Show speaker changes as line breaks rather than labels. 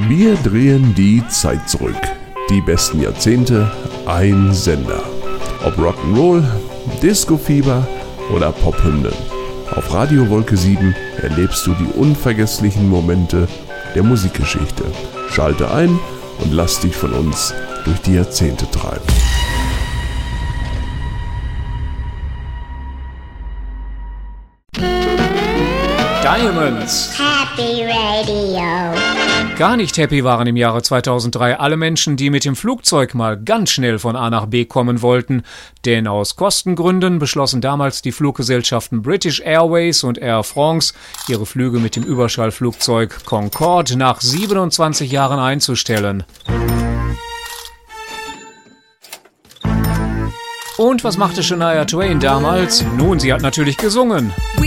Wir drehen die Zeit zurück. Die besten Jahrzehnte, ein Sender. Ob Rock'n'Roll, Disco-Fieber oder Pophymnen. Auf Radio Wolke 7 erlebst du die unvergesslichen Momente der Musikgeschichte. Schalte ein und lass dich von uns durch die Jahrzehnte treiben.
Diamonds.
Happy Radio.
Gar nicht happy waren im Jahre 2003 alle Menschen, die mit dem Flugzeug mal ganz schnell von A nach B kommen wollten. Denn aus Kostengründen beschlossen damals die Fluggesellschaften British Airways und Air France, ihre Flüge mit dem Überschallflugzeug Concorde nach 27 Jahren einzustellen. Und was machte Shania Twain damals? Nun, sie hat natürlich gesungen.